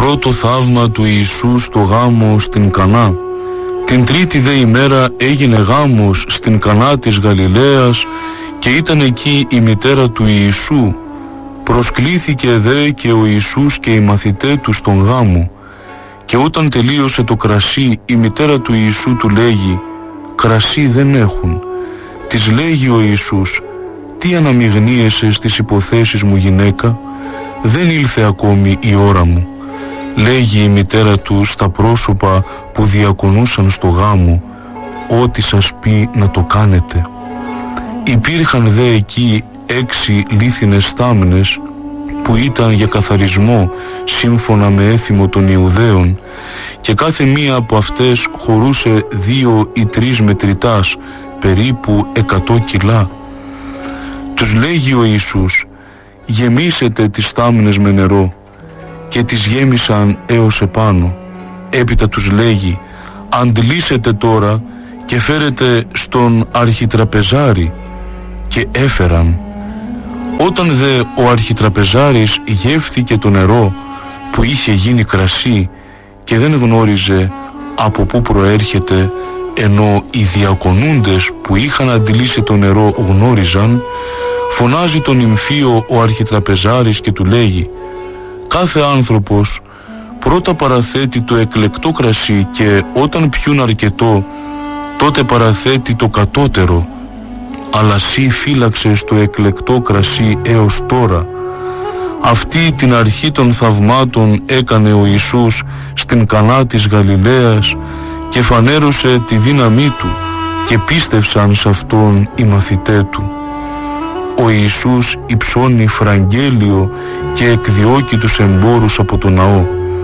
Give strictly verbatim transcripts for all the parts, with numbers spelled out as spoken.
Πρώτο θαύμα του Ιησού στο γάμο στην Κανά. Την τρίτη δε ημέρα έγινε γάμος στην Κανά της Γαλιλαίας και ήταν εκεί η μητέρα του Ιησού. Προσκλήθηκε δε και ο Ιησούς και οι μαθητές του στον γάμο. Και όταν τελείωσε το κρασί, η μητέρα του Ιησού του λέγει «Κρασί δεν έχουν». Της λέγει ο Ιησούς «Τι αναμειγνύεσαι στις υποθέσεις μου, γυναίκα, δεν ήλθε ακόμη η ώρα μου». Λέγει η μητέρα του στα πρόσωπα που διακονούσαν στο γάμο «Ό,τι σας πει να το κάνετε». Υπήρχαν δε εκεί έξι λίθινες στάμνες που ήταν για καθαρισμό σύμφωνα με έθιμο των Ιουδαίων και κάθε μία από αυτές χωρούσε δύο ή τρεις μετρητάς, περίπου εκατό κιλά. Τους λέγει ο Ιησούς «Γεμίσετε τις στάμνες με νερό», και τις γέμισαν έως επάνω. Έπειτα τους λέγει «Αντλήσετε τώρα και φέρετε στον αρχιτραπεζάρη», και έφεραν. Όταν δε ο αρχιτραπεζάρης γεύθηκε το νερό που είχε γίνει κρασί και δεν γνώριζε από πού προέρχεται, ενώ οι διακονούντες που είχαν αντιλήσει το νερό γνώριζαν, φωνάζει τον νυμφίο ο αρχιτραπεζάρης και του λέγει «Κάθε άνθρωπος πρώτα παραθέτει το εκλεκτό κρασί και όταν πιούν αρκετό, τότε παραθέτει το κατώτερο, αλλά σύ φύλαξες το εκλεκτό κρασί έως τώρα». Αυτή την αρχή των θαυμάτων έκανε ο Ιησούς στην Κανά της Γαλιλαίας και φανέρωσε τη δύναμή του και πίστευσαν σε αυτόν οι μαθητές του. Ο Ιησούς υψώνει φραγγέλιο και εκδιώκει τους εμπόρους από το ναό.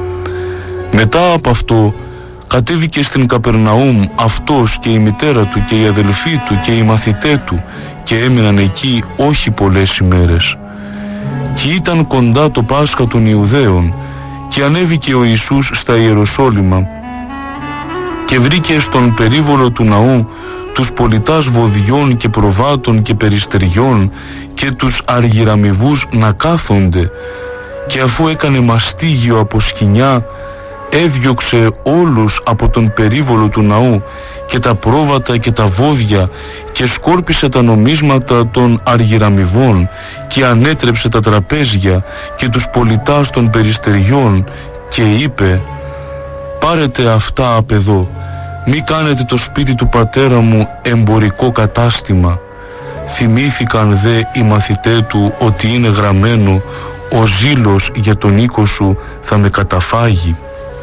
Μετά από αυτό κατέβηκε στην Καπερναούμ αυτός και η μητέρα του και οι αδελφοί του και οι μαθητές του και έμειναν εκεί όχι πολλές ημέρες. Και ήταν κοντά το Πάσχα των Ιουδαίων και ανέβηκε ο Ιησούς στα Ιεροσόλυμα και βρήκε στον περίβολο του ναού τους πολιτάς βοδιών και προβάτων και περιστεριών και τους αργυραμιβούς να κάθονται, και αφού έκανε μαστίγιο από σκοινιά έδιωξε όλους από τον περίβολο του ναού και τα πρόβατα και τα βόδια και σκόρπισε τα νομίσματα των αργυραμιβών και ανέτρεψε τα τραπέζια και τους πολιτάς των περιστεριών και είπε «Πάρετε αυτά απ' εδώ, μη κάνετε το σπίτι του πατέρα μου εμπορικό κατάστημα». Θυμήθηκαν δε οι μαθητές του ότι είναι γραμμένο «Ο ζήλος για τον οίκο σου θα με καταφάγει».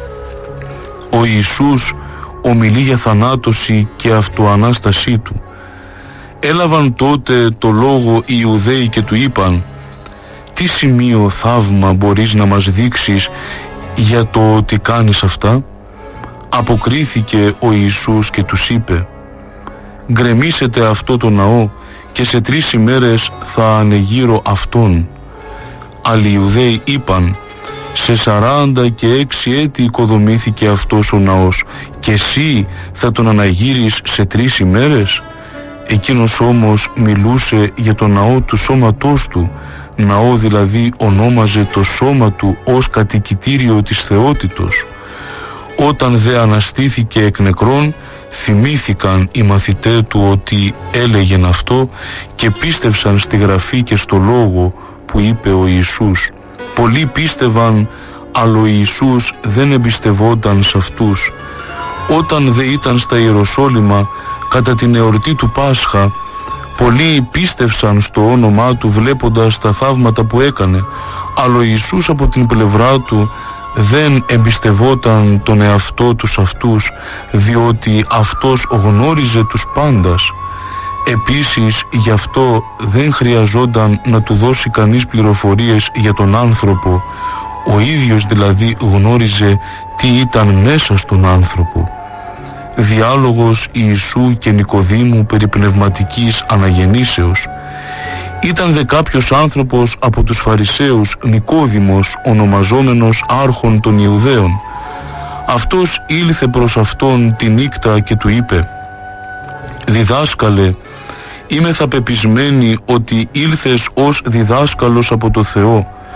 Ο Ιησούς ομιλεί για θανάτωση και αυτοανάστασή του. Έλαβαν τότε το λόγο οι Ιουδαίοι και του είπαν «Τι σημείο θαύμα μπορείς να μας δείξεις για το ότι κάνεις αυτά?» Αποκρίθηκε ο Ιησούς και τους είπε «Γκρεμίσετε αυτό το ναό και σε τρεις ημέρες θα ανεγείρω αυτόν». Άλλοι Ιουδαίοι είπαν «Σε σαράντα και έξι έτη οικοδομήθηκε αυτός ο ναός και εσύ θα τον αναγείρεις σε τρεις ημέρες?» Εκείνος όμως μιλούσε για το ναό του σώματός του, ναό δηλαδή ονόμαζε το σώμα του ως κατοικητήριο της θεότητος. Όταν δε αναστήθηκε εκ νεκρών, θυμήθηκαν οι μαθητές του ότι έλεγεν αυτό και πίστευσαν στη γραφή και στο λόγο που είπε ο Ιησούς. Πολλοί πίστευαν, αλλά ο Ιησούς δεν εμπιστευόταν σε αυτούς. Όταν δε ήταν στα Ιεροσόλυμα κατά την εορτή του Πάσχα, πολλοί πίστευσαν στο όνομά του βλέποντας τα θαύματα που έκανε, αλλά ο Ιησούς από την πλευρά του δεν εμπιστευόταν τον εαυτό τους αυτούς, διότι αυτός γνώριζε τους πάντας. Επίσης γι' αυτό δεν χρειαζόταν να του δώσει κανείς πληροφορίες για τον άνθρωπο, ο ίδιος δηλαδή γνώριζε τι ήταν μέσα στον άνθρωπο. Διάλογος Ιησού και Νικοδήμου περί πνευματικής αναγεννήσεως. Ήταν δε κάποιος άνθρωπος από τους Φαρισαίους, Νικόδημος, ονομαζόμενος άρχον των Ιουδαίων. Αυτός ήλθε προς αυτόν τη νύκτα και του είπε «Διδάσκαλε, είμαι θα πεπισμένη ότι ήλθες ως διδάσκαλος από το Θεό.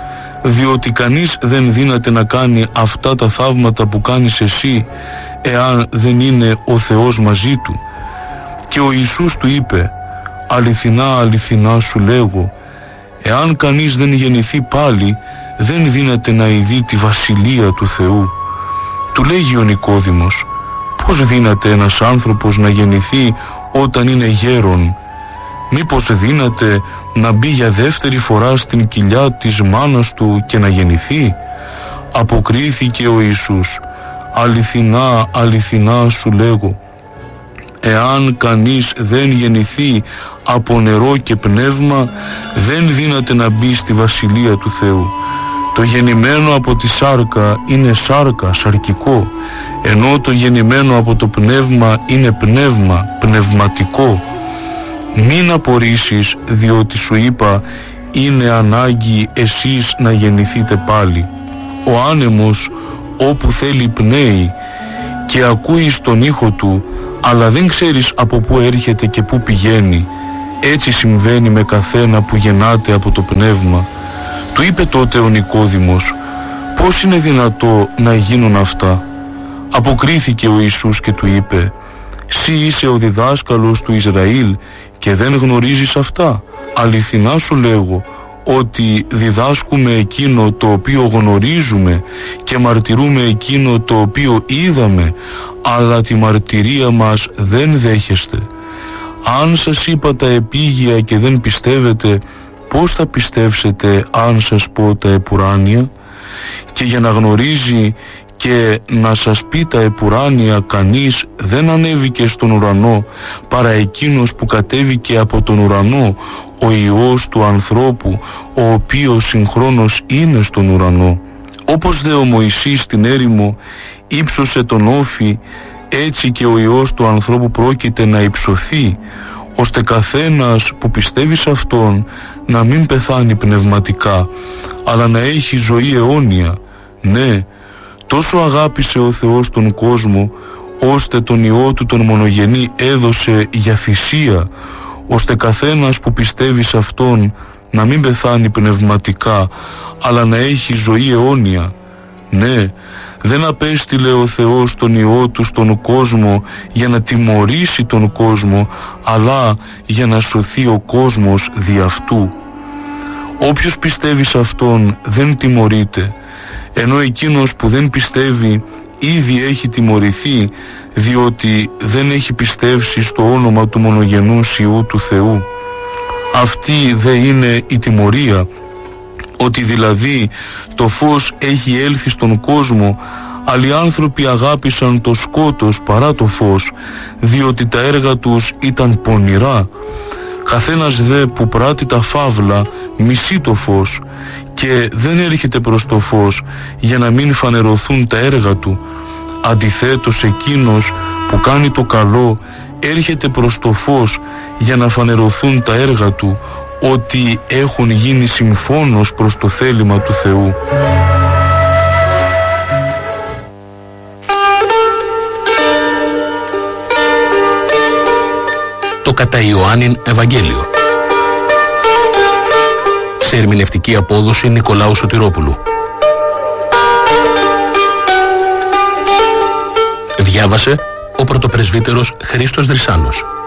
διότι κανείς δεν δύναται να κάνει αυτά τα θαύματα που κάνεις εσύ εάν δεν είναι ο Θεός μαζί του. Και ο Ιησούς του είπε: αληθινά αληθινά σου λέγω, εάν κανείς δεν γεννηθεί πάλι, δεν δύναται να ειδεί τη βασιλεία του Θεού. Του λέγει ο Νικόδημος: πώς δύναται ένας άνθρωπος να γεννηθεί όταν είναι γέρον? Μήπως δύναται να μπει για δεύτερη φορά στην κοιλιά της μάνας του και να γεννηθεί? Αποκρίθηκε ο Ιησούς: αληθινά αληθινά σου λέγω, εάν κανείς δεν γεννηθεί από νερό και πνεύμα, δεν δύναται να μπει στη βασιλεία του Θεού. Το γεννημένο από τη σάρκα είναι σάρκα, σαρκικό, ενώ το γεννημένο από το πνεύμα είναι πνεύμα, πνευματικό. Μην απορρίσεις, διότι σου είπα, είναι ανάγκη εσείς να γεννηθείτε πάλι. Ο άνεμος όπου θέλει πνέει και ακούεις τον ήχο του, αλλά δεν ξέρεις από πού έρχεται και πού πηγαίνει. Έτσι συμβαίνει με καθένα που γεννάται από το πνεύμα. Του είπε τότε ο Νικόδημος: πώς είναι δυνατό να γίνουν αυτά? Αποκρίθηκε ο Ιησούς και του είπε: «Συ είσαι ο διδάσκαλος του Ισραήλ και δεν γνωρίζεις αυτά? Αληθινά σου λέγω ότι διδάσκουμε εκείνο το οποίο γνωρίζουμε και μαρτυρούμε εκείνο το οποίο είδαμε, αλλά τη μαρτυρία μας δεν δέχεστε. Αν σας είπα τα επίγεια και δεν πιστεύετε, πώς θα πιστεύσετε αν σας πω τα επουράνια? Και για να γνωρίζει και να σας πει τα επουράνια κανείς δεν ανέβηκε στον ουρανό, παρά εκείνος που κατέβηκε από τον ουρανό, ο Υιός του ανθρώπου, ο οποίος συγχρόνως είναι στον ουρανό. Όπως δε ο Μωυσής στην έρημο ύψωσε τον όφη, έτσι και ο Υιός του ανθρώπου πρόκειται να υψωθεί, ώστε καθένας που πιστεύει σε Αυτόν να μην πεθάνει πνευματικά, αλλά να έχει ζωή αιώνια. Ναι, τόσο αγάπησε ο Θεός τον κόσμο, ώστε τον Υιό του τον μονογενή έδωσε για θυσία, ώστε καθένας που πιστεύει σε Αυτόν να μην πεθάνει πνευματικά, αλλά να έχει ζωή αιώνια. Ναι, δεν απέστειλε ο Θεός τον Υιό του στον κόσμο για να τιμωρήσει τον κόσμο, αλλά για να σωθεί ο κόσμος δι' αυτού. Όποιος πιστεύει σε Αυτόν δεν τιμωρείται, ενώ εκείνος που δεν πιστεύει ήδη έχει τιμωρηθεί, διότι δεν έχει πιστεύσει στο όνομα του μονογενούς Υιού του Θεού. Αυτή δε είναι η τιμωρία, ότι δηλαδή το φως έχει έλθει στον κόσμο, αλλά οι άνθρωποι αγάπησαν το σκότος παρά το φως, διότι τα έργα τους ήταν πονηρά. Καθένας δε που πράττει τα φαύλα μισεί το φως και δεν έρχεται προς το φως, για να μην φανερωθούν τα έργα του. Αντιθέτως εκείνος που κάνει το καλό έρχεται προς το φως, για να φανερωθούν τα έργα του, ότι έχουν γίνει συμφώνως προς το θέλημα του Θεού. Το κατά Ιωάννην Ευαγγέλιο. Σε ερμηνευτική απόδοση Νικολάου Σωτηρόπουλου. Διάβασε ο πρωτοπρεσβύτερος Χρήστος Δρυσάνος.